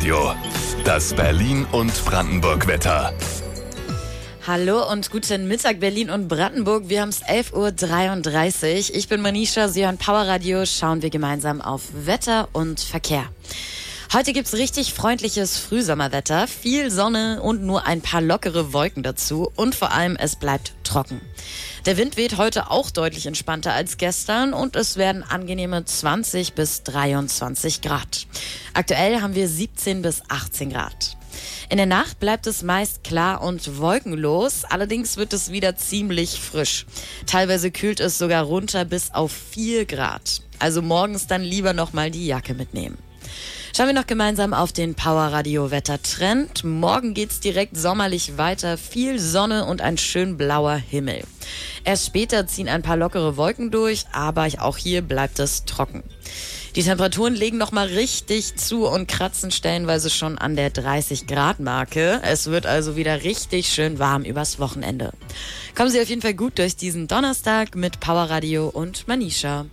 Radio, das Berlin- und Brandenburg-Wetter. Hallo und guten Mittag Berlin und Brandenburg. Wir haben es 11.33 Uhr. Ich bin Manisha, Sie hören Power Radio. Schauen wir gemeinsam auf Wetter und Verkehr. Heute gibt's richtig freundliches Frühsommerwetter, viel Sonne und nur ein paar lockere Wolken dazu. Und vor allem, es bleibt trocken. Der Wind weht heute auch deutlich entspannter als gestern und es werden angenehme 20 bis 23 Grad. Aktuell haben wir 17 bis 18 Grad. In der Nacht bleibt es meist klar und wolkenlos, allerdings wird es wieder ziemlich frisch. Teilweise kühlt es sogar runter bis auf 4 Grad. Also morgens dann lieber nochmal die Jacke mitnehmen. Schauen wir noch gemeinsam auf den Power Radio Wettertrend. Morgen geht's direkt sommerlich weiter, viel Sonne und ein schön blauer Himmel. Erst später ziehen ein paar lockere Wolken durch, aber auch hier bleibt es trocken. Die Temperaturen legen nochmal richtig zu und kratzen stellenweise schon an der 30-Grad-Marke. Es wird also wieder richtig schön warm übers Wochenende. Kommen Sie auf jeden Fall gut durch diesen Donnerstag mit Power Radio und Manisha.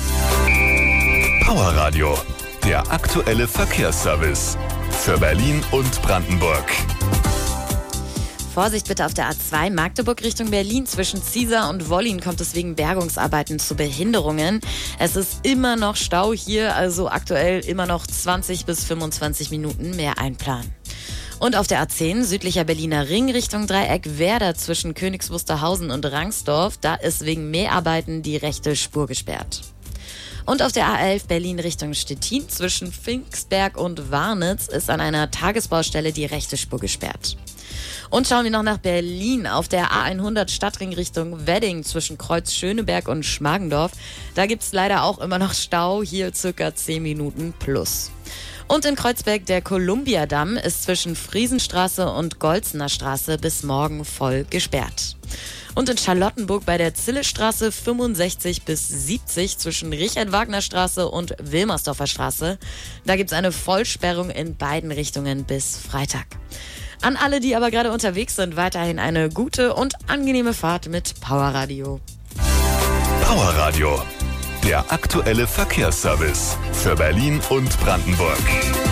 Power Radio, der aktuelle Verkehrsservice für Berlin und Brandenburg. Vorsicht bitte auf der A2 Magdeburg Richtung Berlin. Zwischen Ziesar und Wollin kommt es wegen Bergungsarbeiten zu Behinderungen. Es ist immer noch Stau hier, also aktuell immer noch 20 bis 25 Minuten mehr einplanen. Und auf der A10 südlicher Berliner Ring Richtung Dreieck Werder zwischen Königs Wusterhausen und Rangsdorf. Da ist wegen Mäharbeiten die rechte Spur gesperrt. Und auf der A11 Berlin Richtung Stettin zwischen Pfingstberg und Warnitz ist an einer Tagesbaustelle die rechte Spur gesperrt. Und schauen wir noch nach Berlin. Auf der A100 Stadtring Richtung Wedding zwischen Kreuz Schöneberg und Schmargendorf. Da gibt's leider auch immer noch Stau, hier circa 10 Minuten plus. Und in Kreuzberg der Kolumbiadamm ist zwischen Friesenstraße und Golzener Straße bis morgen voll gesperrt. Und in Charlottenburg bei der Zillestraße 65 bis 70 zwischen Richard-Wagner-Straße und Wilmersdorfer Straße. Da gibt's eine Vollsperrung in beiden Richtungen bis Freitag. An alle, die aber gerade unterwegs sind, weiterhin eine gute und angenehme Fahrt mit Power Radio. Power Radio, der aktuelle Verkehrsservice für Berlin und Brandenburg.